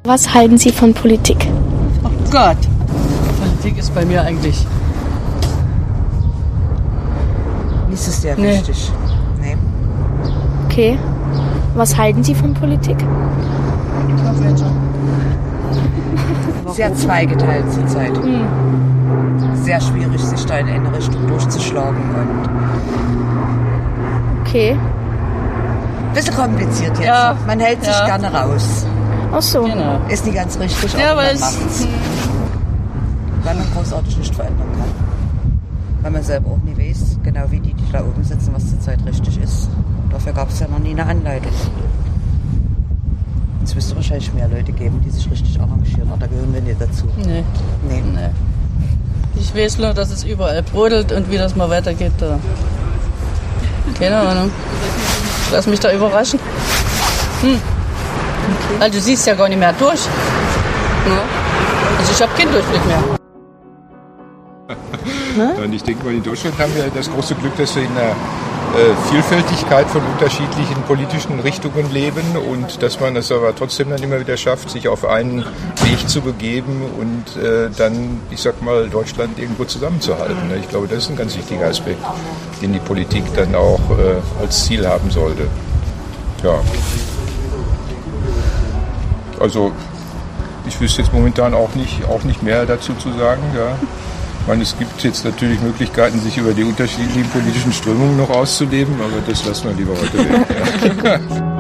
Was halten Sie von Politik? Oh Gott! Politik ist bei mir eigentlich nicht so sehr wichtig. Nee. Okay. Was halten Sie von Politik? Sehr zweigeteilt zurzeit. Sehr schwierig, sich da in eine Richtung durchzuschlagen. Und okay. ein bisschen kompliziert jetzt. Ja. Man hält sich gerne raus. Ach so. Genau. Ist nicht ganz richtig, Ja, aber weil man macht's. Weil man großartig nicht verändern kann. Weil man selber auch nie weiß, genau wie die da oben sitzen, was zurzeit richtig ist. Dafür gab es ja noch nie eine Anleitung. Es müsste wahrscheinlich mehr Leute geben, die sich richtig arrangieren. Aber da gehören wir nicht dazu. Nee. Ich weiß nur, dass es überall brodelt und wie das mal weitergeht. Da. Keine Ahnung. Ich lass mich da überraschen. Weil du siehst ja gar nicht mehr durch. Ja. Also ich habe keinen Durchblick mehr. Und ich denke mal, in Deutschland haben wir das große Glück, dass wir in einer Vielfältigkeit von unterschiedlichen politischen Richtungen leben und dass man es aber trotzdem dann immer wieder schafft, sich auf einen Weg zu begeben und dann, ich sag mal, Deutschland irgendwo zusammenzuhalten. Ich glaube, das ist ein ganz wichtiger Aspekt, den die Politik dann auch als Ziel haben sollte. Ja. Also, ich wüsste jetzt momentan auch nicht mehr dazu zu sagen, ja. Ich meine, es gibt jetzt natürlich Möglichkeiten, sich über die unterschiedlichen politischen Strömungen noch auszuleben, aber das lassen wir lieber heute weg. Ja.